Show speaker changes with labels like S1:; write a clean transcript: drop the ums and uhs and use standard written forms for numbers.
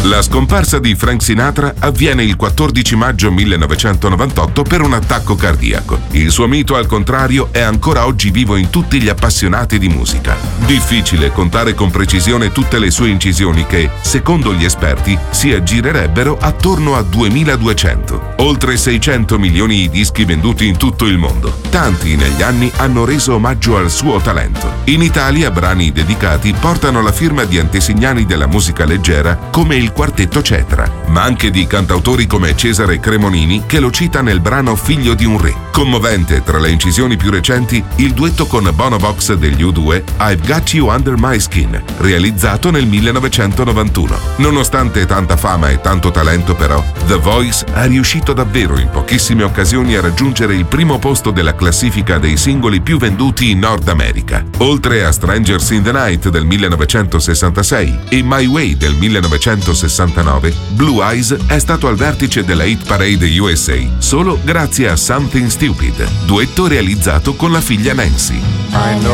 S1: La scomparsa di Frank Sinatra avviene il 14 maggio 1998 per un attacco cardiaco. Il suo mito, al contrario, è ancora oggi vivo in tutti gli appassionati di musica. Difficile contare con precisione tutte le sue incisioni che, secondo gli esperti, si aggirerebbero attorno a 2200. Oltre 600 milioni i dischi venduti in tutto il mondo. Tanti negli anni hanno reso omaggio al suo talento. In Italia brani dedicati portano la firma di antesignani della musica leggera come il Quartetto Cetra, ma anche di cantautori come Cesare Cremonini, che lo cita nel brano Figlio di un re. Commovente tra le incisioni più recenti il duetto con Bono Vox degli U2, I've Got You Under My Skin, realizzato nel 1991. Nonostante tanta fama e tanto talento, però, The Voice è riuscito davvero in pochissime occasioni a raggiungere il primo posto della classifica dei singoli più venduti in Nord America. Oltre a Strangers in the Night del 1966 e My Way del 1969, Blue Eyes è stato al vertice della Hit Parade USA solo grazie a Something Stupid, duetto realizzato con la figlia Nancy.
S2: I know